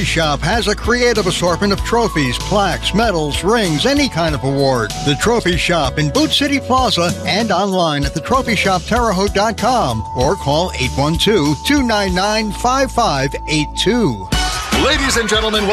Shop has a creative assortment of trophies, plaques, medals, rings, any kind of award. The Trophy Shop in Boot City Plaza and online at thetrophyshopterrehaute.com or call 812-299-5582. Ladies and gentlemen,